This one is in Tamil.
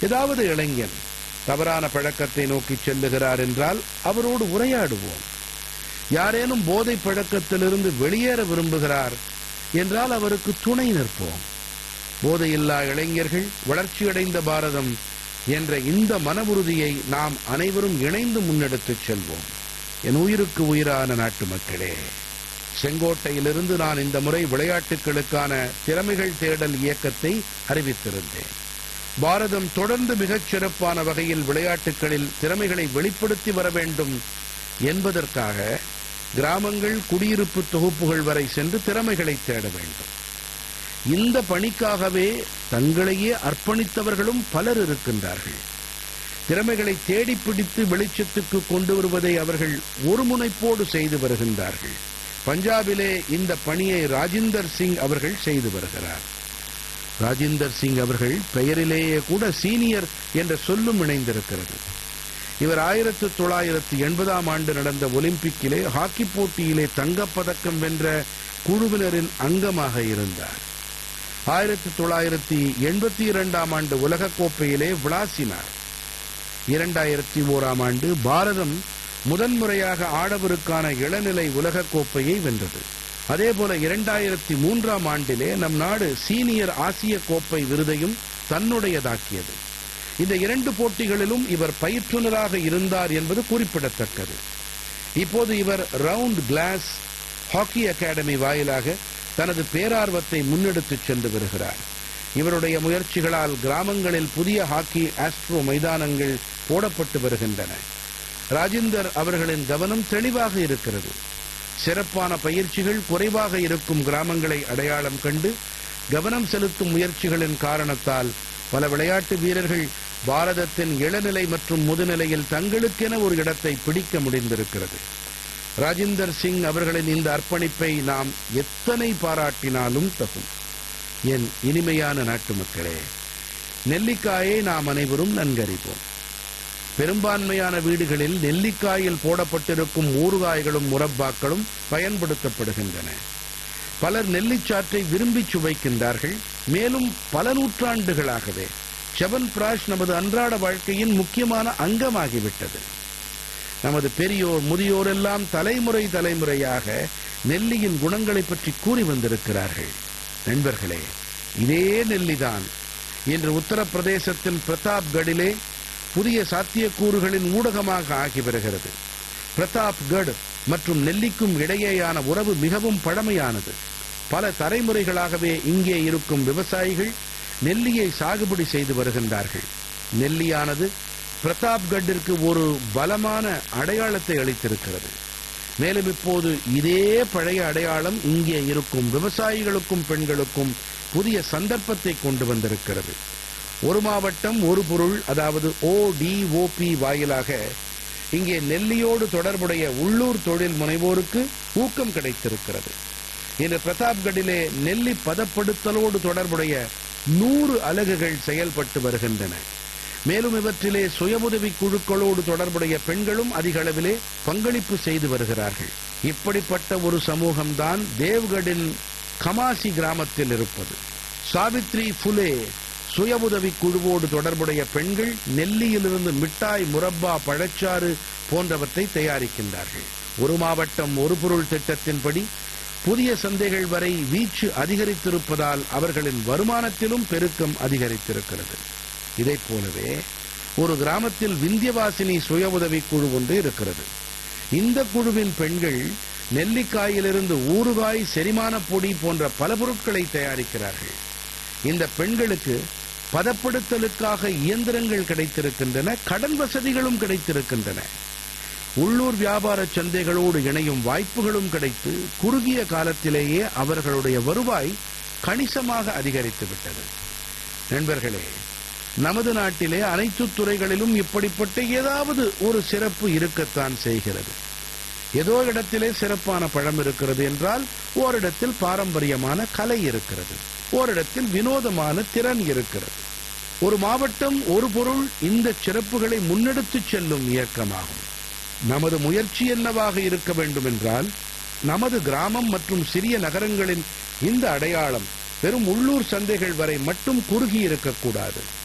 ஏதாவது இளைஞன் தவறான பழக்கத்தை நோக்கி செல்லுகிறார் என்றால் அவரோடு உரையாடுவோம். யாரேனும் போதை பழக்கத்திலிருந்து வெளியேற விரும்புகிறார் என்றால் அவருக்கு துணை நிற்போம். போதையில்லா இளைஞர்கள், வளர்ச்சியடைந்த பாரதம் என்ற இந்த மன உறுதியை நாம் அனைவரும் இணைந்து முன்னெடுத்துச் செல்வோம். என் உயிருக்கு உயிரான நாட்டு மக்களே, செங்கோட்டையிலிருந்து நான் இந்த முறை விளையாட்டுகளுக்கான திறமைகள் தேடல் இயக்கத்தை அறிவித்திருந்தேன். பாரதம் தொடர்ந்து மிகச் சிறப்பான வகையில் விளையாட்டுகளில் திறமைகளை வெளிப்படுத்தி வர வேண்டும் என்பதற்காக கிராமங்கள், குடியிருப்பு தொகுப்புகள் வரை சென்று திறமைகளை தேட வேண்டும். இந்த பணிக்காகவே தங்களையே அர்ப்பணித்தவர்களும் பலர் இருக்கின்றார்கள். திறமைகளை தேடி பிடித்து வெளிச்சத்துக்கு கொண்டு வருவதை அவர்கள் ஒரு முனைப்போடு செய்து வருகின்றார்கள். பஞ்சாபிலே இந்த பணியை ராஜிந்தர் சிங் அவர்கள் செய்து வருகிறார். ராஜிந்தர் சிங் அவர்கள் பெயரிலேயே கூட சீனியர் என்ற சொல்லும் இணைந்திருக்கிறது. இவர் 1980ஆம் ஆண்டு நடந்த ஒலிம்பிக்கிலே ஹாக்கி போட்டியிலே தங்கப்பதக்கம் வென்ற குழுவினரின் அங்கமாக இருந்தார். 1982ஆம் ஆண்டு உலகக்கோப்பையிலே விளாசினார். 2001ஆம் ஆண்டு பாரதம் முதன்முறையாக ஆடவருக்கான இளநிலை உலகக்கோப்பையை வென்றது. அதேபோல 2003ஆம் ஆண்டிலே நம் நாடு சீனியர் ஆசிய கோப்பை விருதையும் தன்னுடையதாக்கியது. இந்த 2 போட்டிகளிலும் இவர் பயிற்றுனராக இருந்தார் என்பது குறிப்பிடத்தக்கது. இப்போது இவர் ரவுண்ட் கிளாஸ் ஹாக்கி அகாடமி வாயிலாக தனது பேரார்வத்தை முன்னெடுத்துச் சென்று வருகிறார். இவருடைய முயற்சிகளால் கிராமங்களில் புதிய ஹாக்கி ஆஸ்ட்ரோ மைதானங்கள் போடப்பட்டு வருகின்றன. ராஜிந்தர் அவர்களின் கவனம் தெளிவாக இருக்கிறது. சிறப்பான பயிற்சிகள் குறைவாக இருக்கும் கிராமங்களை அடையாளம் கண்டு கவனம் செலுத்தும் முயற்சிகளின் காரணத்தால் பல விளையாட்டு வீரர்கள் பாரதத்தின் இளநிலை மற்றும் முதுநிலையில் தங்களுக்கென ஒரு இடத்தை பிடிக்க முடிந்திருக்கிறது. ராஜிந்தர் சிங் அவர்களின் இந்த அர்ப்பணிப்பை நாம் எத்தனை பாராட்டினாலும் தகும். என் இனிமையான நாட்டு மக்களே, நெல்லிக்காயை நாம் அனைவரும் நன்கறிவோம். பெரும்பான்மையான வீடுகளில் நெல்லிக்காயில் போடப்பட்டிருக்கும் ஊறுகாய்களும் முரப்பாக்களும் பயன்படுத்தப்படுகின்றன. பலர் நெல்லிச்சாற்றை விரும்பி சுவைக்கின்றார்கள். மேலும் பல நூற்றாண்டுகளாகவே செவன்பிராஷ் நமது அன்றாட வாழ்க்கையின் முக்கியமான அங்கமாகிவிட்டது. நமது பெரியோர் முதியோர் எல்லாம் தலைமுறை தலைமுறையாக நெல்லியின் குணங்களை பற்றி கூறி வந்திருக்கிறார்கள். நண்பர்களே, இதே நெல்லிதான் இன்று உத்தரப்பிரதேசத்தின் பிரதாப்கடிலே புதிய சாத்தியக்கூறுகளின் ஊடகமாக ஆகி வருகிறது. பிரதாப்கட் மற்றும் நெல்லிக்கும் இடையேயான உறவு மிகவும் பழமையானது. பல தலைமுறைகளாகவே இங்கே இருக்கும் விவசாயிகள் நெல்லியை சாகுபடி செய்து வருகின்றார்கள். நெல்லியானது பிரதாப்கட்டிற்கு ஒரு பலமான அடையாளத்தை அளித்திருக்கிறது. மேலும் இப்போது இதே பழைய அடையாளம் இங்கே இருக்கும் விவசாயிகளுக்கும் பெண்களுக்கும் புதிய சந்தர்ப்பத்தை கொண்டு வந்திருக்கிறது. ஒரு மாவட்டம் ஒரு பொருள், அதாவது ODOP வாயிலாக இங்கே நெல்லியோடு தொடர்புடைய உள்ளூர் தொழில் முனைவோருக்கு ஊக்கம் கிடைத்திருக்கிறது. இன்று பிரதாப்கடிலே நெல்லி பதப்படுத்தலோடு தொடர்புடைய 100 அலகுகள் செயல்பட்டு வருகின்றன. மேலும் இவற்றிலே சுய உதவிக் குழுக்களோடு தொடர்புடைய பெண்களும் அதிக அளவிலே பங்களிப்பு செய்து வருகிறார்கள். இப்படிப்பட்ட ஒரு சமூகம்தான் தேவ்கடின் கமாசி கிராமத்தில் இருப்பது. சாவித்ரி புலே சுய உதவிக் குழுவோடு தொடர்புடைய பெண்கள் நெல்லியிலிருந்து மிட்டாய், முரப்பா, பழச்சாறு போன்றவற்றை தயாரிக்கின்றார்கள். ஒரு மாவட்டம் ஒரு பொருள் திட்டத்தின்படி புதிய சந்தைகள் வரை வீச்சு அதிகரித்திருப்பதால் அவர்களின் வருமானத்திலும் பெருக்கம் அதிகரித்திருக்கிறது. இதைப் போலவே ஒரு கிராமத்தில் விந்தியவாசினி சுய உதவிக் குழு ஒன்று இருக்கிறது. இந்த குழுவின் பெண்கள் நெல்லிக்காயிலிருந்து ஊறுகாய், செரிமான பொடி போன்ற பல பொருட்களை தயாரிக்கிறார்கள். இந்த பெண்களுக்கு பதப்படுத்தலுக்காக இயந்திரங்கள் கிடைத்திருக்கின்றன, கடன் வசதிகளும் கிடைத்திருக்கின்றன. உள்ளூர் வியாபார சந்தைகளோடு இணையும் வாய்ப்புகளும் கிடைத்து குறுகிய காலத்திலேயே அவர்களுடைய வருவாய் கணிசமாக அதிகரித்துவிட்டது. நண்பர்களே, நமது நாட்டிலே அனைத்து துறைகளிலும் இப்படிப்பட்ட ஏதாவது ஒரு சிறப்பு இருக்கத்தான் செய்கிறது. ஏதோ இடத்திலே சிறப்பான பழம் இருக்கிறது என்றால் ஓரிடத்தில் பாரம்பரியமான கலை இருக்கிறது, ஓரிடத்தில் வினோதமான திறன் இருக்கிறது. ஒரு மாவட்டம் ஒரு பொருள் இந்த சிறப்புகளை முன்னெடுத்துச் செல்லும் இயக்கமாகும். நமது முயற்சி என்னவாக இருக்க வேண்டும் என்றால், நமது கிராமம் மற்றும் சிறிய நகரங்களின் இந்த அடையாளம் வெறும் உள்ளூர் சந்தைகள் வரை மட்டும் குறுகி இருக்கக்கூடாது.